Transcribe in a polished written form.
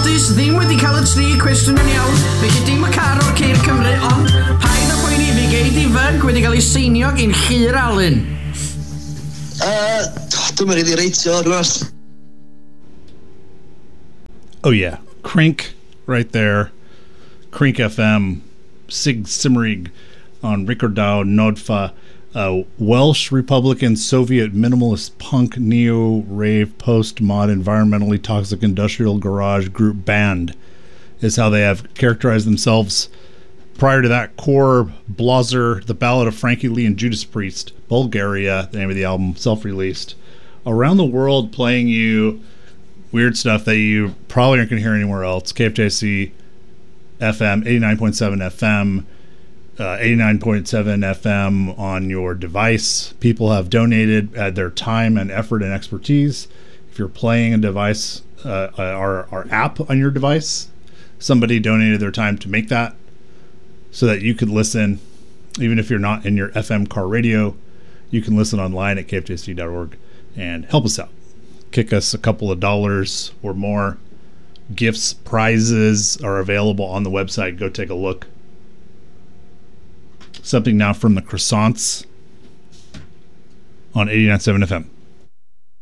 anffodus ddim wedi cael y 3 cwestiwn yn iawn, felly dim y car o'r Ceir Cymru, ond paid â poeni, fi geid i fyg wedi cael ei seinio gyn Llyr Alun. Dwi'n mynd i reitio rhywbeth. Oh yeah, Crink right there. Crink FM, Sig Simmerig on Ricardao Nodfa, Welsh Republican Soviet minimalist punk neo rave post mod environmentally toxic industrial garage group band is how they have characterized themselves. Prior to that, Core Blazer, The Ballad of Frankie Lee and Judas Priest, Bulgaria, the name of the album, self-released. Around the world playing you weird stuff that you probably aren't going to hear anywhere else. KFJC FM, 89.7 FM, 89.7 FM on your device. People have donated their time and effort and expertise. If you're playing a device, our app on your device, somebody donated their time to make that so that you could listen, even if you're not in your FM car radio, you can listen online at kfjc.org and help us out. Kick us a couple of dollars or more. Gifts, prizes are available on the website. Go take a look. Something now from the Croissants on 89.7 FM.